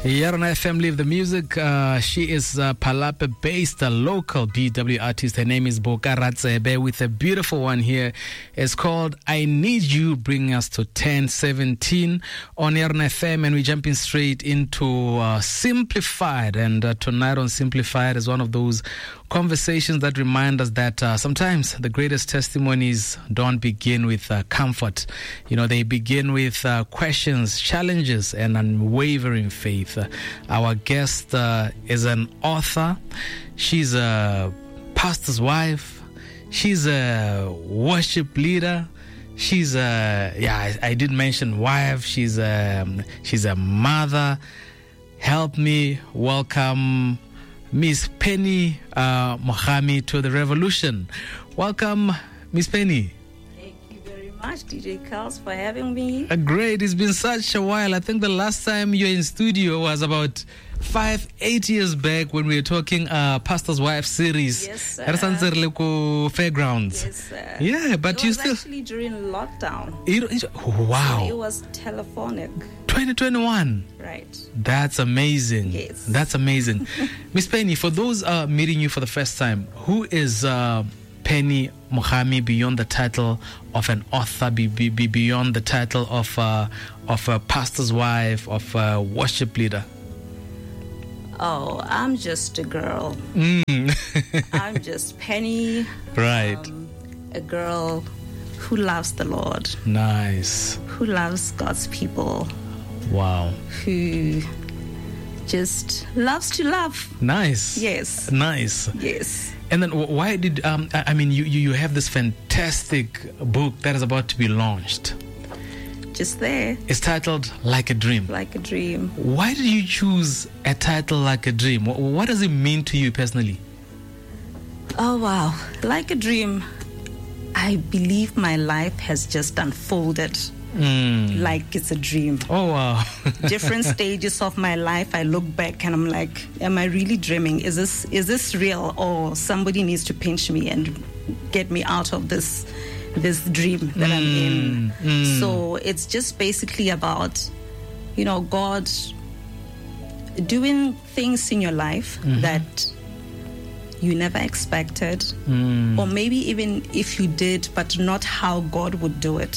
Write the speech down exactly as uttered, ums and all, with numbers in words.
Here on F M Live the Music, uh, she is uh, Palape-based, a local B W artist. Her name is Boka Ratsebe with a beautiful one here. It's called I Need You, bringing us to ten seventeen on Here on F M, and we're jumping straight into uh, Simplified. And uh, tonight on Simplified is one of those conversations that remind us that uh, sometimes the greatest testimonies don't begin with uh, comfort. You know, they begin with uh, questions, challenges, and unwavering faith. Uh, our guest uh, is an author. She's a pastor's wife. She's a worship leader. She's a, yeah, I, I did mention wife. She's a, she's a mother. Help me welcome Miss Penny uh, Mohami to the revolution. Welcome, Miss Penny. Thank you very much, D J Carls, for having me. Uh, great. It's been such a while. I think the last time you were in studio was about five, eight years back when we were talking uh, Pastor's Wife series. Yes, sir. At Sanzerleko Fairgrounds. Yes, sir. Yeah, but it you was still... actually during lockdown. It, it, wow. So it was telephonic. twenty twenty-one. Right. That's amazing. Yes. That's amazing. Miss Penny, for those uh, meeting you for the first time, who is uh, Penny Mohami beyond the title of an author, be, be, be beyond the title of uh, of a pastor's wife, of a worship leader? Oh, I'm just a girl. Mm. I'm just Penny. Right. Um, a girl who loves the Lord. Nice. Who loves God's people. Wow. Who just loves to love. Nice. Yes. Nice. Yes. And then why did, um, I mean, you, you have this fantastic book that is about to be launched. Just there. It's titled Like a Dream. Like a Dream. Why did you choose a title like a dream? What, what does it mean to you personally? Oh, wow. Like a dream. I believe my life has just unfolded mm. like it's a dream. Oh, wow. Different stages of my life, I look back and I'm like, am I really dreaming? Is this is this real? Or somebody needs to pinch me and get me out of this this dream that mm. I'm in? Mm. So it's just basically about, you know, God doing things in your life mm-hmm. that you never expected, mm. or maybe even if you did, but not how God would do it.